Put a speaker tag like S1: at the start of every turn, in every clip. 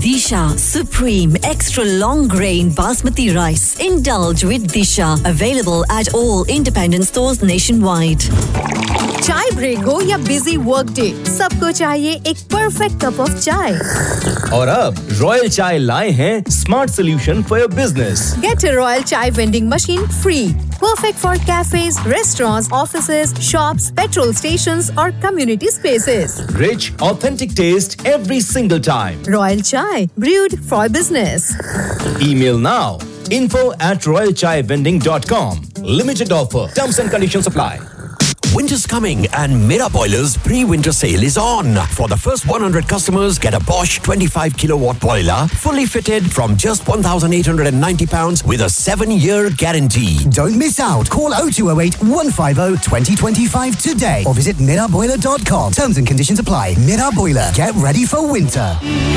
S1: Disha Supreme Extra Long Grain Basmati Rice. Indulge with Disha. Available at all independent stores nationwide.
S2: चाय break हो या busy work day, सबको चाहिए एक perfect cup of चाय.
S3: और अब रॉयल चाय लाए हैं smart solution for your business.
S2: Get a Royal Chai vending machine free. Perfect for cafes, restaurants, offices, shops, petrol stations or community spaces.
S3: Rich, authentic taste every single time.
S2: Royal Chai, brewed for business.
S3: Email now. info@royalchaivending.com. Limited offer. Terms and conditions apply.
S4: Winter's coming and Mera Boiler's pre-winter sale is on. For the first 100 customers, get a Bosch 25 kilowatt boiler, fully fitted from just £1,890 with a 7-year guarantee.
S5: Don't miss out. Call 0208 150 2025 today or visit miraboiler.com. Terms and conditions apply. Mera Boiler. Get ready for winter.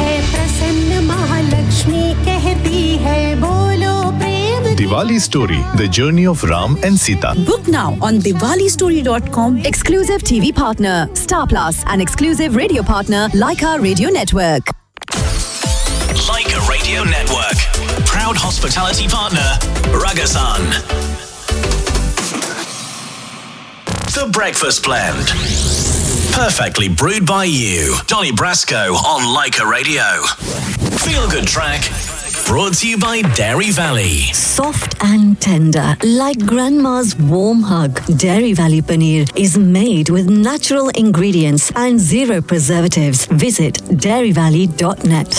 S6: Diwali Story, the journey of Ram and Sita.
S1: Book now on diwalistory.com. Exclusive TV partner Star Plus and exclusive radio partner Leica Radio Network.
S7: Leica Radio Network. Proud hospitality partner Ragasan. The Breakfast Blend. Perfectly brewed by you. Donny Brasco on Leica Radio. Feel Good Track. Brought to you by Dairy Valley.
S1: Soft and tender, like grandma's warm hug. Dairy Valley Paneer is made with natural ingredients and zero preservatives. Visit dairyvalley.net.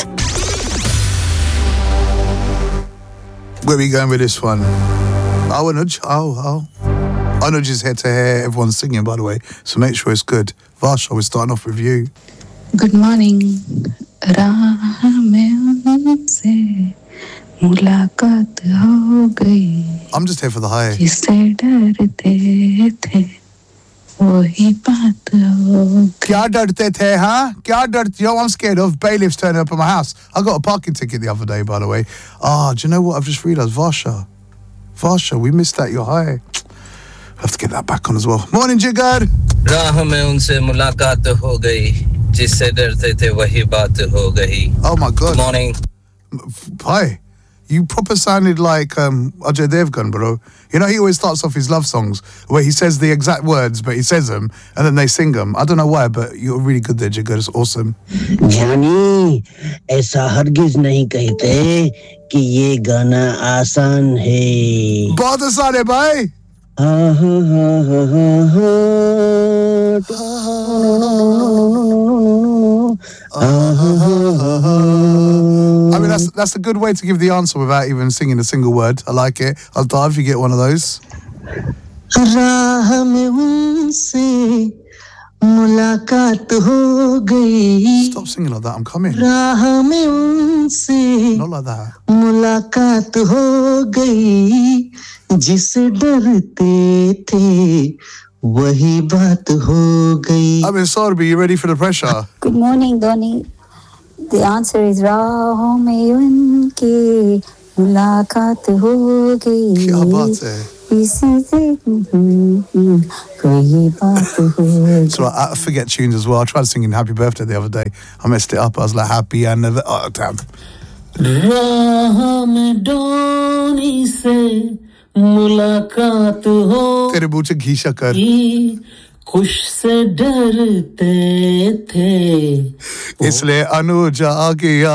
S8: Where are we going with this one? Anuj. Anuj is here to hear everyone singing, by the way, so make sure it's good. Varsha, we're starting off with you.
S9: Good morning. राह में उनसे मुलाकात हो गई.
S8: I'm just here for the high.
S9: जिससे डरते थे वही बात हो गई.
S8: क्या डरते थे, huh? क्या डरते? You know what I'm scared of? Bailiffs turning up at my house. I got a parking ticket the other day, by the way. Do you know what? I've just realised, Varsha, we missed that. You're high. I have to get that back on as well. Morning, Jigar.
S10: राह में उनसे मुलाकात हो गई जिससे डरते थे वही बात हो गई.
S8: Oh my God.
S10: Good morning.
S8: Hi. You proper sounded like Ajay Devgan, bro. You know, he always starts off his love songs where he says the exact words, but he says them, and then they sing them. I don't know why, but you're really good there, Jigar. It's awesome.
S11: जानी ऐसा हरगिज नहीं कहते कि ये गाना आसान है.
S8: बहुत आसान है भाई. I mean, that's a good way to give the answer without even singing a single word. I like it. I'll dive if you get one of those. Stop singing like that. I'm coming. Not like that.
S11: जिसे डरते थे वही बात हो गई.
S8: I mean, Sorbi, you ready for the pressure?
S12: Good morning, Donny. The answer is राहों में उनकी मुलाकात हो गई.
S8: क्या बात है?
S12: इसी से कोई बात हो गई.
S8: So I forget tunes as well. I tried singing Happy Birthday the other day. I messed it up. I was like happy and oh damn.
S13: राह में डोनी से मुलाकात हो
S8: तेरे मुंह से घी शक्कर
S13: खुश से डरते थे
S8: इसलिए अनुज आ गया